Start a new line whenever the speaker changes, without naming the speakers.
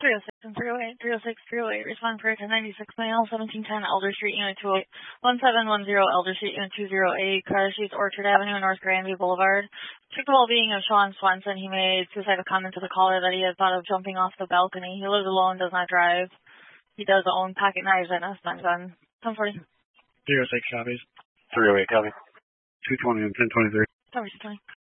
306 and 308, 306, 308, respond for 1096 male, 1710 Elder Street, Unit 208, 1710 Elder Street, Unit 208, car seats Orchard Avenue, North Grandview Boulevard. Check the well-being of Sean Swenson. He made suicidal comment to the caller that he had thought of jumping off the balcony. He lives alone, does not drive. He does own pocket knives and a stun gun. 1040.
306 copies.
308 copy.
220 and 1023.
1020.